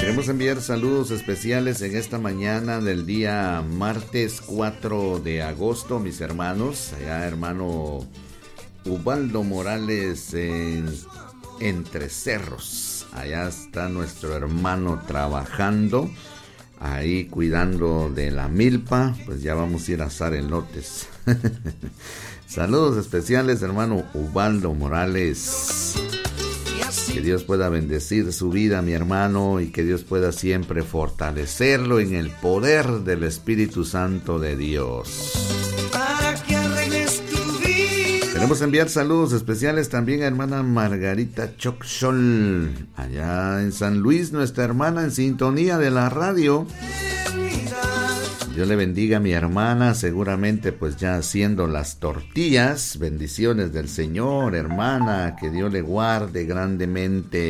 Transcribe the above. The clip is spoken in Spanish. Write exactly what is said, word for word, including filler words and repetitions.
Queremos enviar saludos especiales en esta mañana del día martes cuatro de agosto, mis hermanos. Allá, hermano Ubaldo Morales en Entre Cerros. Allá está nuestro hermano trabajando, ahí cuidando de la milpa. Pues ya vamos a ir a asar elotes. Saludos especiales, hermano Ubaldo Morales. Que Dios pueda bendecir su vida, mi hermano, y que Dios pueda siempre fortalecerlo en el poder del Espíritu Santo de Dios. Para que arregles tu vida. Queremos enviar saludos especiales también a hermana Margarita Choxol, allá en San Luis, nuestra hermana en sintonía de la radio. Dios le bendiga a mi hermana, seguramente pues ya haciendo las tortillas. Bendiciones del Señor, hermana, que Dios le guarde grandemente.